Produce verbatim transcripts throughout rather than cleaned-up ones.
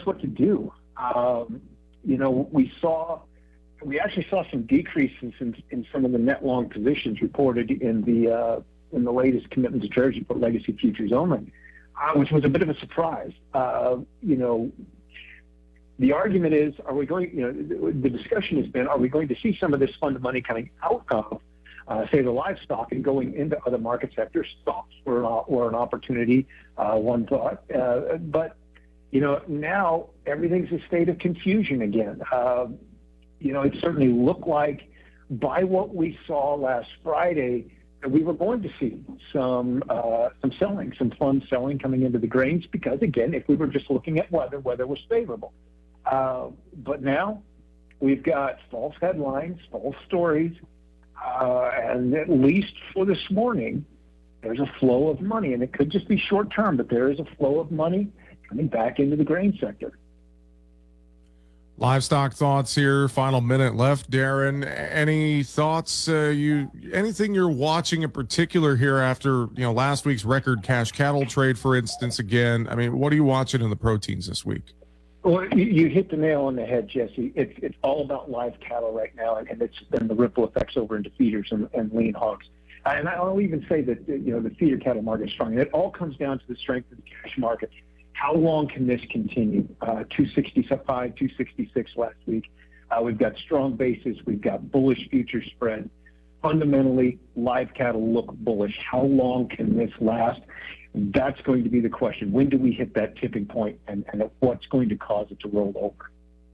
knows what to do. Um, you know, we saw, we actually saw some decreases in, in some of the net long positions reported in the uh, in the latest commitment to Treasury for legacy futures only, uh, which was a bit of a surprise. Uh, you know, the argument is, are we going? You know, the, the discussion has been, are we going to see some of this fund money coming out of, uh, say, the livestock and going into other market sectors? Stocks were an, were an opportunity. Uh, one thought, uh, but you know, now everything's a state of confusion again. Uh, you know, it certainly looked like by what we saw last Friday that we were going to see some uh, some selling, some fund selling coming into the grains because, again, if we were just looking at weather, weather was favorable. Uh, but now we've got false headlines, false stories, uh, and at least for this morning, there's a flow of money, and it could just be short term, but there is a flow of money coming back into the grain sector. Livestock thoughts here. Final minute left, Darren. Any thoughts? Uh, you anything you're watching in particular here after you know last week's record cash cattle trade, for instance? Again, I mean, what are you watching in the proteins this week? Well, you, you hit the nail on the head, Jesse. It's it's all about live cattle right now, and, and it's and the ripple effects over into feeders and, and lean hogs. And I'll even say that you know the feeder cattle market is strong. And it all comes down to the strength of the cash market. How long can this continue? Uh, two sixty-five, two sixty-six last week. Uh, we've got strong bases. We've got bullish future spread. Fundamentally, live cattle look bullish. How long can this last? That's going to be the question. When do we hit that tipping point, and, and what's going to cause it to roll over?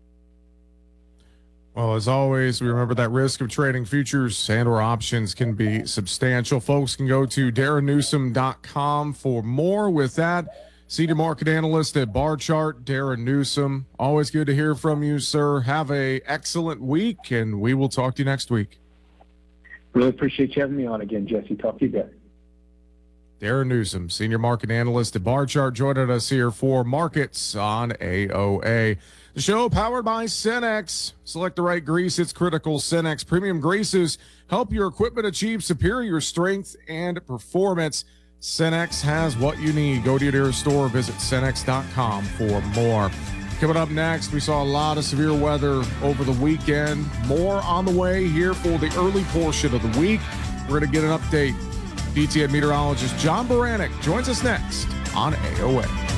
Well, as always, we remember that risk of trading futures and or options can be substantial. Folks can go to darren newsom dot com for more. With that, Senior Market Analyst at Barchart, Darren Newsom. Always good to hear from you, sir. Have a excellent week, and we will talk to you next week. Really appreciate you having me on again, Jesse. Talk to you then. Darren Newsom, Senior Market Analyst at Barchart, joining us here for Markets on A O A. The show powered by Cenex. Select the right grease. It's critical. Cenex Premium Greases help your equipment achieve superior strength and performance. Cenex has what you need. Go to your nearest store. Visit cenex dot com for more. Coming up next, we saw a lot of severe weather over the weekend. More on the way here for the early portion of the week. We're going to get an update. D T N meteorologist John Baranek joins us next on A O A.